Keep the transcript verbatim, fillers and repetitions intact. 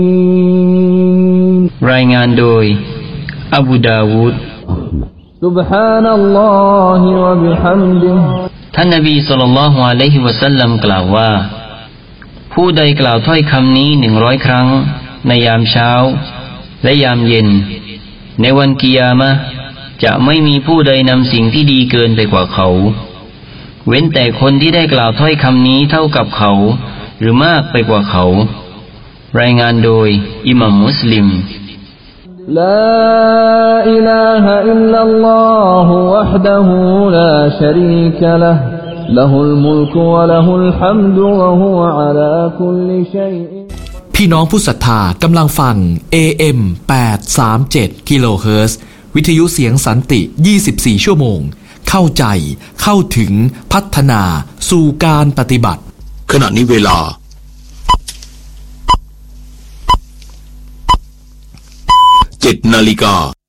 รายงานโดยอบูดาวูด سبحان الله وبحمده ท่านนบีศ็อลลัลลอฮุอะลัยฮิวะซัลลัมกล่าวว่าผู้ใดกล่าวถ้อยคำนี้หนึ่งร้อยครั้งในยามเช้าและยามเย็นในวันกิยามะห์จะไม่มีผู้ใดนำสิ่งที่ดีเกินไปกว่าเขาเว้นแต่คนที่ได้กล่าวถ้อยคำนี้เท่ากับเขาหรือมากไปกว่าเขารายงานโดยอิหม่ามมุสลิม لا إله إلا الله وحده لا شريك له له الملك وله الحمد وهو على كل شيء พี่น้องผู้ศรัทธากำลังฟัง เอ เอ็ม แปดร้อยสามสิบเจ็ด กิโลเฮิรตซ์วิทยุเสียงสันติยี่สิบสี่ชั่วโมงเข้าใจเข้าถึงพัฒนาสู่การปฏิบัติขณะนี้เวลาเจ็ดนาฬิกา